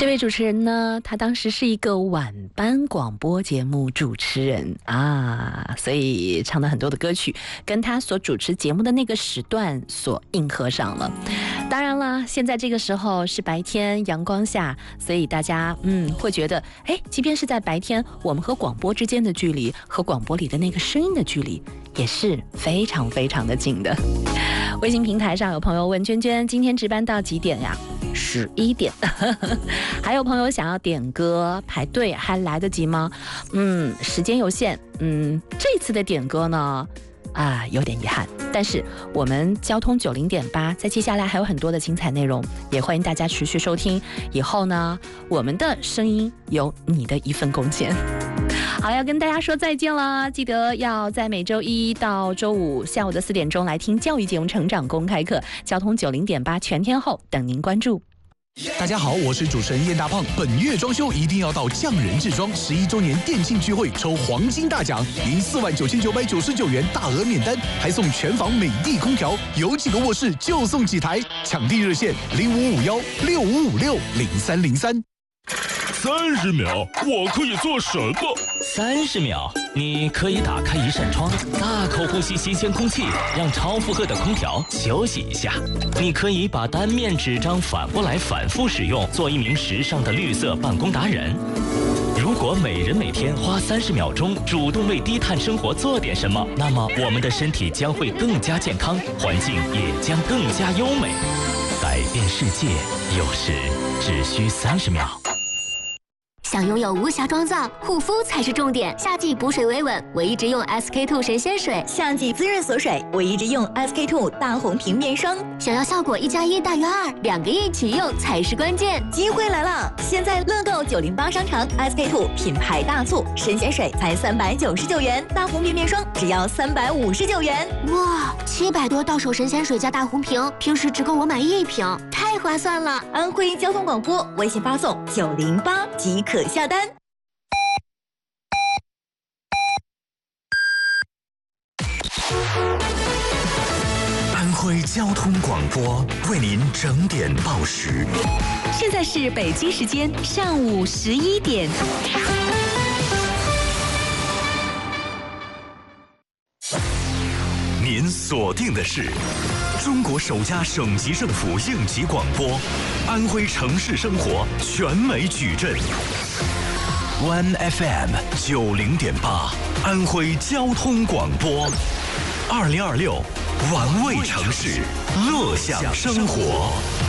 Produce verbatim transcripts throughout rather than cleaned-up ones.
这位主持人呢，他当时是一个晚班广播节目主持人啊，所以唱的很多的歌曲跟他所主持节目的那个时段所应和上了。当然了，现在这个时候是白天阳光下，所以大家嗯会觉得，哎，即便是在白天，我们和广播之间的距离和广播里的那个声音的距离也是非常非常的近的。微信平台上有朋友问娟娟，今天值班到几点呀？十一点。还有朋友想要点歌排队，还来得及吗？嗯，时间有限。嗯，这次的点歌呢，啊，有点遗憾。但是我们交通九零点八，在接下来还有很多的精彩内容，也欢迎大家持续收听。以后呢，我们的声音有你的一份贡献。好，要跟大家说再见了，记得要在每周一到周五下午的四点钟来听教育节目《成长公开课》，交通九零点八全天候等您关注。 大家好，我是主持人燕大胖。本月装修一定要到匠人制装十一周年店庆聚会抽黄金大奖，赢四万九千九百九十九元大额免单，还送全房美的空调，有几个卧室就送几台。抢地热线零五五幺六五五六零三零三。 三十秒，我可以做什么？ 三十秒，你可以打开一扇窗，大口呼吸新鲜空气，让超负荷的空调休息一下。你可以把单面纸张反过来反复使用，做一名时尚的绿色办公达人。如果每人每天花三十秒钟主动为低碳生活做点什么，那么我们的身体将会更加健康，环境也将更加优美。改变世界，有时只需三十秒。 想拥有无瑕妆造，护肤才是重点。夏季补水维稳，我一直用 S K two 神仙水； 夏季滋润锁水，我一直用 S K two 大红瓶面霜。 想要效果一加一大于二，两个一起用才是关键。 机会来了！现在乐购九零八商场 S K two 品牌大促，神仙水才三百九十九元，大红瓶面霜只要三百五十九元。 哇，七百多到手神仙水加大红瓶，平时只够我买一瓶，太划算了！ 安徽交通广播微信发送九零八即可下单。 安徽交通广播为您整点报时。 现在是北京时间上午十一点。 您锁定的是中国首家省级政府应急广播，安徽城市生活全美矩阵。One F M 九零点八，安徽交通广播，二零二六，玩味城市，乐享生活。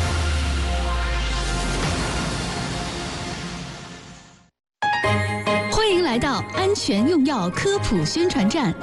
欢迎来到安全用药科普宣传站。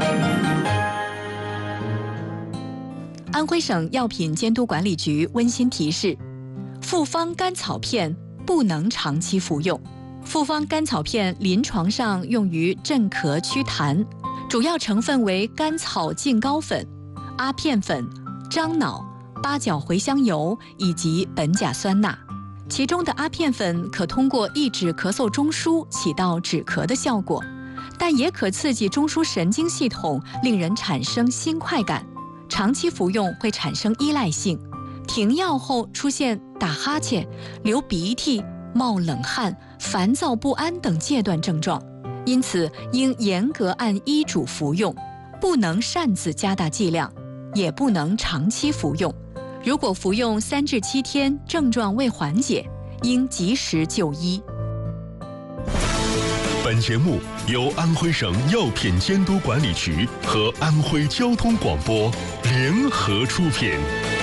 安徽省药品监督管理局温馨提示：复方甘草片不能长期服用。复方甘草片临床上用于镇咳祛痰，主要成分为甘草净膏粉、阿片粉、樟脑、八角茴香油以及苯甲酸钠。其中的阿片粉可通过抑制咳嗽中枢起到止咳的效果，但也可刺激中枢神经系统，令人产生新快感。长期服用会产生依赖性，停药后出现打哈欠、流鼻涕、冒冷汗、烦躁不安等戒断症状，因此应严格按医嘱服用，不能擅自加大剂量，也不能长期服用。如果服用三至七天症状未缓解，应及时就医。 本节目由安徽省药品监督管理局和安徽交通广播联合出品。